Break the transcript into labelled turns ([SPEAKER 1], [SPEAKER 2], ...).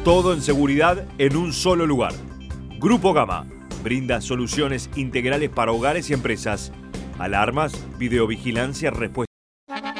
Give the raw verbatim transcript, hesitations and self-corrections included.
[SPEAKER 1] Todo en seguridad en un solo lugar. Grupo Gama brinda soluciones integrales para hogares y empresas. Alarmas, videovigilancia, respuesta.